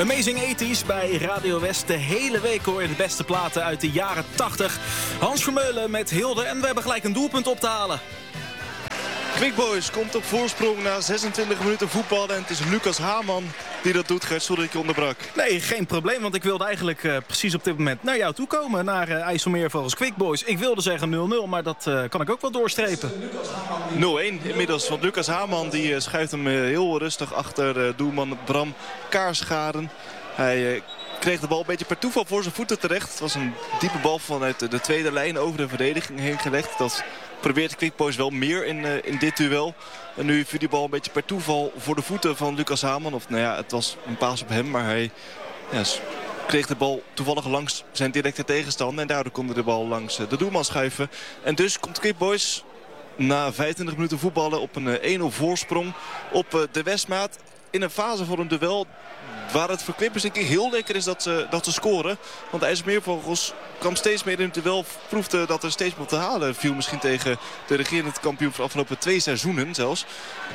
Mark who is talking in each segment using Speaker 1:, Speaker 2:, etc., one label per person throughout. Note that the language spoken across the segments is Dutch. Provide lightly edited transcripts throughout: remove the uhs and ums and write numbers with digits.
Speaker 1: Amazing 80's bij Radio West. De hele week hoor je de beste platen uit de jaren 80. Hans Vermeulen met Hilde en we hebben gelijk een doelpunt op te halen.
Speaker 2: Quick Boys komt op voorsprong na 26 minuten voetballen. En het is Lucas Hamann die dat doet. Gert, sorry dat ik je onderbrak.
Speaker 1: Nee, geen probleem, want ik wilde eigenlijk precies op dit moment naar jou toe komen. Naar IJsselmeervogels Quick Boys. Ik wilde zeggen 0-0, maar dat kan ik ook wel doorstrepen.
Speaker 2: 0-1 inmiddels, want Lucas Hamann die schuift hem heel rustig achter doelman Bram Kaarsgaren. Hij kreeg de bal een beetje per toeval voor zijn voeten terecht. Het was een diepe bal vanuit de tweede lijn over de verdediging heen gelegd. Dat probeert Quick Boys wel meer in dit duel. En nu viel die bal een beetje per toeval voor de voeten van Lucas Hamann. Of nou ja, het was een paas op hem, maar hij kreeg de bal toevallig langs zijn directe tegenstander. En daardoor kon hij de bal langs de doelman schuiven. En dus komt Quick Boys na 25 minuten voetballen op een 1-0 voorsprong op de Westmaat. In een fase voor een duel waar het voor Clippers een keer heel lekker is dat ze scoren. Want de IJsselmeervogels kwam steeds meer in het duel. Proefde dat er steeds meer te halen viel misschien tegen de regerend kampioen van de afgelopen 2 seizoenen zelfs.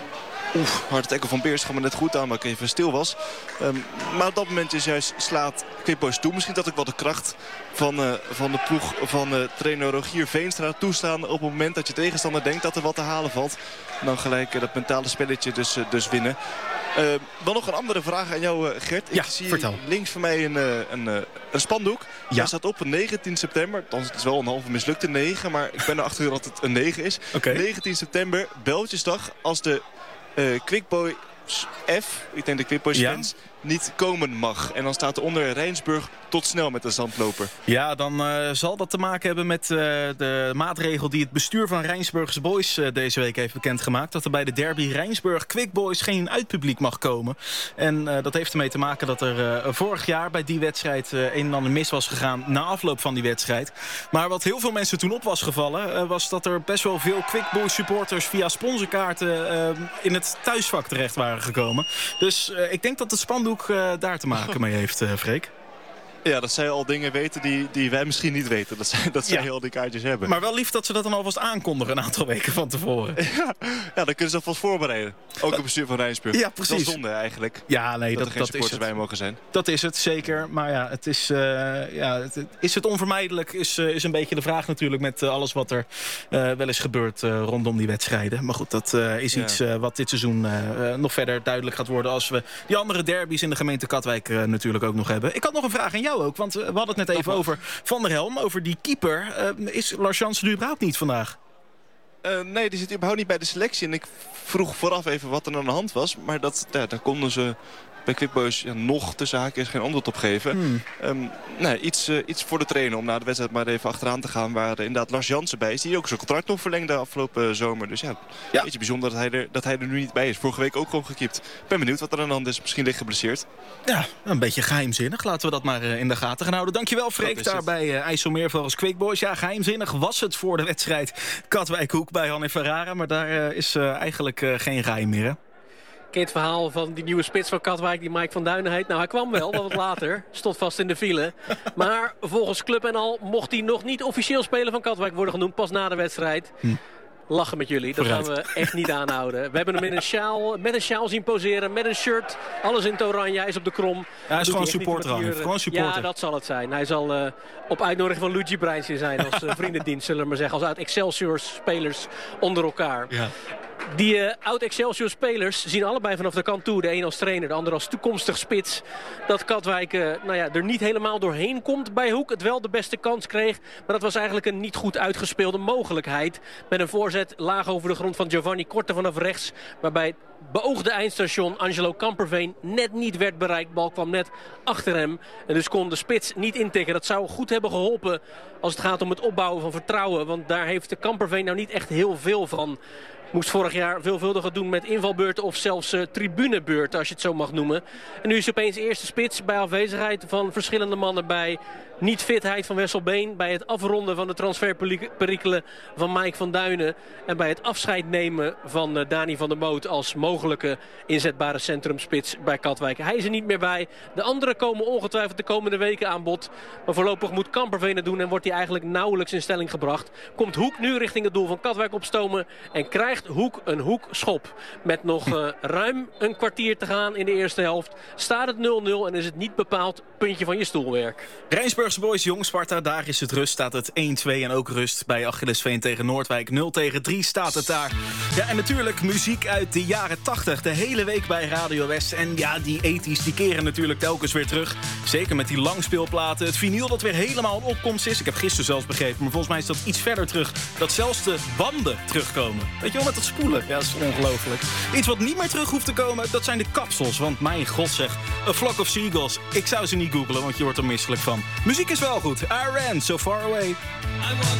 Speaker 2: Hard tackle van Beers, gaat me net goed aan, maar ik even stil was. Maar op dat moment is juist slaat Quick Boys toe. Misschien dat ook wel de kracht van de ploeg van trainer Rogier Veenstra toestaan op het moment dat je tegenstander denkt dat er wat te halen valt. En dan gelijk dat mentale spelletje dus winnen. Dan nog een andere vraag aan jou, Gert.
Speaker 1: Ja,
Speaker 2: ik zie
Speaker 1: vertel.
Speaker 2: links van mij een spandoek.
Speaker 1: Ja.
Speaker 2: Daar staat op 19 september. Het is wel een halve mislukte 9, maar ik ben erachter dat het een 9 is.
Speaker 1: Okay.
Speaker 2: 19 september, Beltjesdag, als de Quick Boys F, ik denk de Quick Boys fans, niet komen mag. En dan staat er onder Rijnsburg tot snel met de zandloper.
Speaker 1: Ja, dan zal dat te maken hebben met de maatregel die het bestuur van Rijnsburgse Boys deze week heeft bekendgemaakt. Dat er bij de derby Rijnsburg Quick Boys geen uitpubliek mag komen. En dat heeft ermee te maken dat er vorig jaar bij die wedstrijd een en ander mis was gegaan na afloop van die wedstrijd. Maar wat heel veel mensen toen op was gevallen, was dat er best wel veel Quick Boys supporters via sponsorkaarten in het thuisvak terecht waren gekomen. Dus ik denk dat het spandoek daar te maken mee heeft, Freek.
Speaker 2: Ja, dat zij al dingen weten die wij misschien niet weten. Dat zij al die kaartjes hebben.
Speaker 1: Maar wel lief dat ze dat dan alvast aankondigen een aantal weken van tevoren.
Speaker 2: Ja, dan kunnen ze alvast voorbereiden. Ook het bestuur van Rijnsburg.
Speaker 1: Ja, precies.
Speaker 2: Dat is zonde eigenlijk.
Speaker 1: Ja, nee,
Speaker 2: dat er geen supporters
Speaker 1: is het.
Speaker 2: bij mogen zijn.
Speaker 1: Dat is het, zeker. Maar ja, het is, is het onvermijdelijk? Is een beetje de vraag natuurlijk met alles wat er wel is gebeurd rondom die wedstrijden. Maar goed, dat is iets wat dit seizoen nog verder duidelijk gaat worden als we die andere derbies in de gemeente Katwijk natuurlijk ook nog hebben. Ik had nog een vraag aan jou ook, want we hadden het net even over Van der Helm, over die keeper. Is Lars Jansen nu überhaupt niet vandaag?
Speaker 2: Nee, die zit überhaupt niet bij de selectie. En ik vroeg vooraf even wat er aan de hand was. Maar daar konden ze bij Quick Boys nog tussen haakjes geen antwoord op geven. Iets voor de trainer om na de wedstrijd maar even achteraan te gaan. Waar inderdaad Lars Jansen bij is. Die ook zijn contract nog verlengde afgelopen zomer. Dus een beetje bijzonder dat hij er nu niet bij is. Vorige week ook gewoon gekiept. Ik ben benieuwd wat er aan de hand is. Misschien ligt geblesseerd. Ja,
Speaker 1: een beetje geheimzinnig. Laten we dat maar in de gaten gaan houden. Dankjewel, Freek, daar bij IJsselmeervogels Quick Boys. Ja, geheimzinnig was het voor de wedstrijd Katwijk-Hoek bij Hanne Ferrara. Maar daar is eigenlijk geen geheim meer, hè?
Speaker 3: Ken je het verhaal van die nieuwe spits van Katwijk, die Mike van Duinen heet? Nou, hij kwam wel wat later. Stond vast in de file. Maar volgens Club en al mocht hij nog niet officieel speler van Katwijk worden genoemd. Pas na de wedstrijd. Lachen met jullie, dat gaan we echt niet aanhouden. We hebben hem met een sjaal zien poseren, met een shirt. Alles in het oranje, hij is op de krom.
Speaker 1: Ja, hij is gewoon supporter.
Speaker 3: Ja, dat zal het zijn. Hij zal op uitnodiging van Luigi Breintje zijn als vriendendienst, zullen we maar zeggen. Als oud-Excelsior-spelers onder elkaar. Ja. Die oud-Excelsior-spelers zien allebei vanaf de kant toe. De een als trainer, de ander als toekomstig spits. Dat Katwijk er niet helemaal doorheen komt bij Hoek. Het wel de beste kans kreeg. Maar dat was eigenlijk een niet goed uitgespeelde mogelijkheid. Met een voorzet laag over de grond van Giovanni Korte vanaf rechts. Waarbij het beoogde eindstation Angelo Kamperveen net niet werd bereikt. De bal kwam net achter hem. En dus kon de spits niet intikken. Dat zou goed hebben geholpen als het gaat om het opbouwen van vertrouwen. Want daar heeft de Kamperveen nou niet echt heel veel van. Moest vorig jaar veelvuldiger doen met invalbeurten of zelfs tribunebeurten, als je het zo mag noemen. En nu is opeens eerste spits bij afwezigheid van verschillende mannen, bij niet-fitheid van Wesselbeen, bij het afronden van de transferperikelen van Mike van Duinen en bij het afscheid nemen van Dani van der Moot als mogelijke inzetbare centrumspits bij Katwijk. Hij is er niet meer bij. De anderen komen ongetwijfeld de komende weken aan bod. Maar voorlopig moet Kamperveen het doen en wordt hij eigenlijk nauwelijks in stelling gebracht. Komt Hoek nu richting het doel van Katwijk opstomen en krijgt echt een hoekschop. Met nog ruim een kwartier te gaan in de eerste helft. Staat het 0-0 en is het niet bepaald puntje van je stoelwerk.
Speaker 1: Rijnsburgse Boys, Jong Sparta, daar is het rust. Staat het 1-2 en ook rust bij Achillesveen tegen Noordwijk. 0-3 staat het daar. Ja, en natuurlijk muziek uit de jaren 80. De hele week bij Radio West. En ja, die 80's die keren natuurlijk telkens weer terug. Zeker met die langspeelplaten. Het vinyl dat weer helemaal op opkomst is. Ik heb gisteren zelfs begrepen, maar volgens mij is dat iets verder terug. Dat zelfs de banden terugkomen. Weet je wel, met dat spoelen. Ja, dat is ongelooflijk. Iets wat niet meer terug hoeft te komen, dat zijn de kapsels. Want mijn god zeg, A Flock of Seagulls. Ik zou ze niet googlen, want je wordt er misselijk van. Muziek is wel goed. I Ran So Far Away.